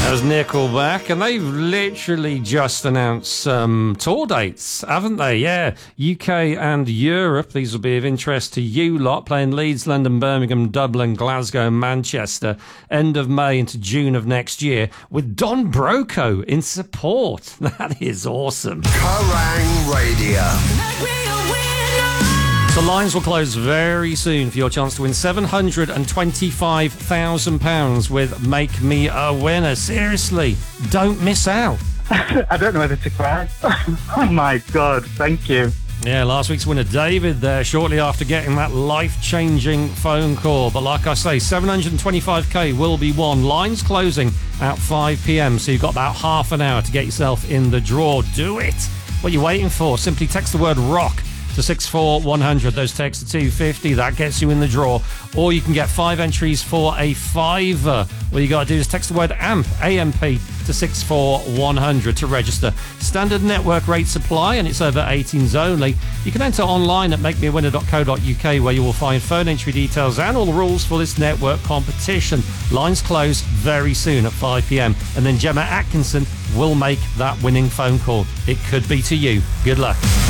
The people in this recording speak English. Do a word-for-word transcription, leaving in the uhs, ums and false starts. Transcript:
There's Nickelback, and they've literally just announced some tour dates, haven't they? Yeah, U K and Europe. These will be of interest to you lot, playing Leeds, London, Birmingham, Dublin, Glasgow and Manchester, end of May into June of next year, with Don Broco in support. That is awesome. Kerrang Radio. The lines will close very soon for your chance to win seven hundred twenty-five thousand pounds with Make Me a Winner. Seriously, don't miss out. I don't know whether to cry. Oh my God, thank you. Yeah, last week's winner, David, there, shortly after getting that life-changing phone call. But like I say, seven hundred twenty-five k will be won. Lines closing at five p.m, so you've got about half an hour to get yourself in the draw. Do it. What are you waiting for? Simply text the word ROCK to six four one hundred. Those texts are two fifty. That gets you in the draw. Or you can get five entries for a fiver. All you got to do is text the word AMP, A M P, to six four one hundred to register. Standard network rate supply, and it's over eighteens only. You can enter online at make me a winner dot co dot uk, where you will find phone entry details and all the rules for this network competition. Lines close very soon at five p.m, and then Gemma Atkinson will make that winning phone call. It could be to you. Good luck.